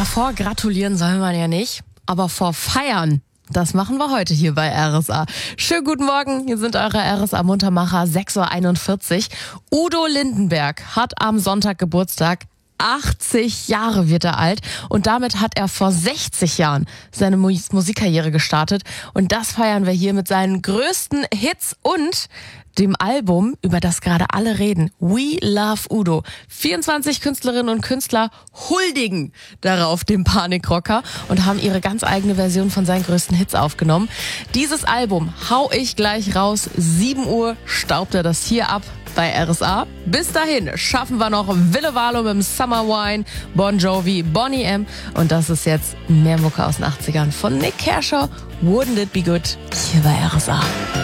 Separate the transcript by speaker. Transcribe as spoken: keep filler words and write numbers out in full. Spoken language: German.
Speaker 1: Ja, vor gratulieren soll man ja nicht, aber vor feiern, das machen wir heute hier bei R S A. Schönen guten Morgen, hier sind eure R S A-Muntermacher, sechs Uhr einundvierzig. Udo Lindenberg hat am Sonntag Geburtstag. achtzig Jahre wird er alt und damit hat er vor sechzig Jahren seine Mus- Musikkarriere gestartet und das feiern wir hier mit seinen größten Hits und dem Album, über das gerade alle reden, We Love Udo. vierundzwanzig Künstlerinnen und Künstler huldigen darauf dem Panikrocker und haben ihre ganz eigene Version von seinen größten Hits aufgenommen. Dieses Album hau ich gleich raus. sieben Uhr staubt er das hier ab bei R S A. Bis dahin schaffen wir noch Wille Valo mit dem Summer Wine, Bon Jovi, Boney M. Und das ist jetzt mehr Mucke aus den achtzigern von Nick Kershaw. Wouldn't it be good? Hier bei R S A.